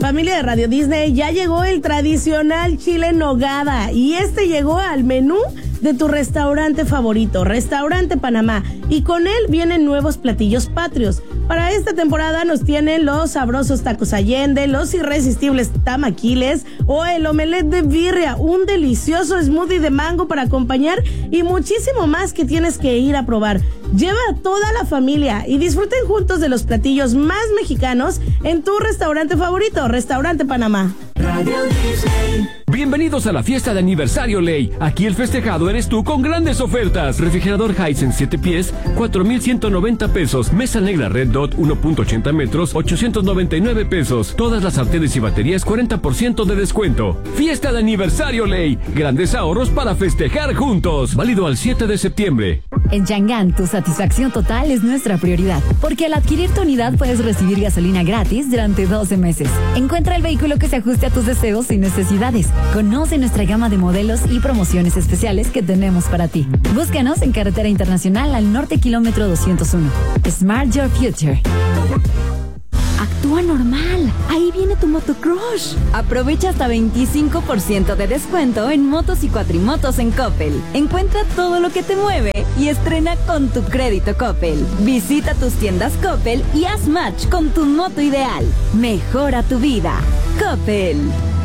Familia de Radio Disney, ya llegó el tradicional chile en nogada y llegó al menú de tu restaurante favorito, Restaurante Panamá, y con él vienen nuevos platillos patrios. Para esta temporada nos tienen los sabrosos tacos Allende, los irresistibles tamaquiles o el omelette de birria, un delicioso smoothie de mango para acompañar y muchísimo más que tienes que ir a probar. Lleva a toda la familia y disfruten juntos de los platillos más mexicanos en tu restaurante favorito, Restaurante Panamá. Radio Disney. Bienvenidos a la fiesta de aniversario Ley. Aquí el festejado eres tú con grandes ofertas. Refrigerador Hisense 7 pies, 4,190 pesos. Mesa negra Red Dot 1.80 metros, 899 pesos. Todas las sartenes y baterías 40% de descuento. Fiesta de aniversario Ley. Grandes ahorros para festejar juntos. Válido al 7 de septiembre. En Chang'an, tu satisfacción total es nuestra prioridad, porque al adquirir tu unidad puedes recibir gasolina gratis durante 12 meses. Encuentra el vehículo que se ajuste a tus deseos y necesidades. Conoce nuestra gama de modelos y promociones especiales que tenemos para ti. Búscanos en Carretera Internacional al norte, kilómetro 201. Smart Your Future. Actúa normal. Ahí viene tu motocrush. Aprovecha hasta 25% de descuento en motos y cuatrimotos en Coppel. Encuentra todo lo que te mueve y estrena con tu crédito Coppel. Visita tus tiendas Coppel y haz match con tu moto ideal. Mejora tu vida. Coppel.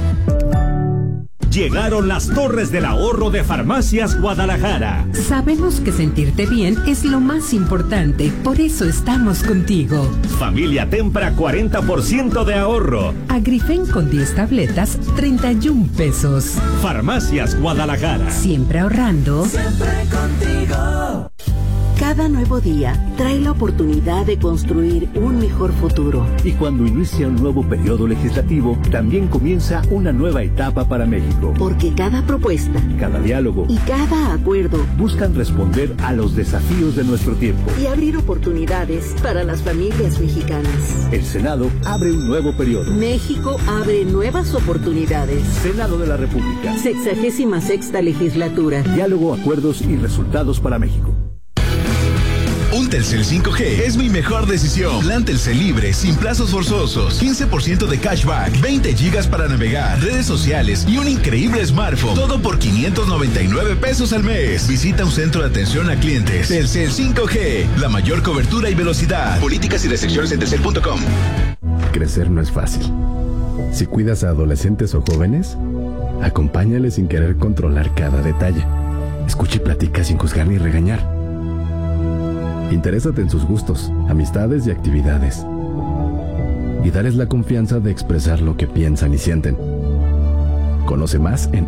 Llegaron las Torres del Ahorro de Farmacias Guadalajara. Sabemos que sentirte bien es lo más importante, por eso estamos contigo. Familia Tempra, 40% de ahorro. Agrifen con 10 tabletas, 31 pesos. Farmacias Guadalajara. Siempre ahorrando. Siempre contigo. Cada nuevo día trae la oportunidad de construir un mejor futuro. Y cuando inicia un nuevo periodo legislativo, también comienza una nueva etapa para México. Porque cada propuesta, cada diálogo y cada acuerdo buscan responder a los desafíos de nuestro tiempo y abrir oportunidades para las familias mexicanas. El Senado abre un nuevo periodo. México abre nuevas oportunidades. Senado de la República. 66ª legislatura. Diálogo, acuerdos y resultados para México. Un Telcel 5G es mi mejor decisión. Plan Telcel libre, sin plazos forzosos, 15% de cashback, 20 gigas para navegar, redes sociales y un increíble smartphone. Todo por 599 pesos al mes. Visita un centro de atención a clientes. Telcel 5G, la mayor cobertura y velocidad. Políticas y restricciones en telcel.com. Crecer no es fácil. Si cuidas a adolescentes o jóvenes, acompáñales sin querer controlar cada detalle. Escucha y platica sin juzgar ni regañar. Interésate en sus gustos, amistades y actividades. Y dales la confianza de expresar lo que piensan y sienten. Conoce más en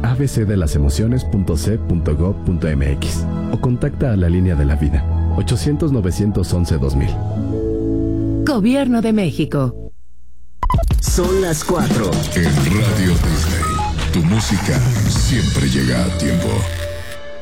abcdelasemociones.c.gov.mx o contacta a la línea de la vida 800-911-2000. Gobierno de México. Son las 4. En Radio Disney, tu música siempre llega a tiempo.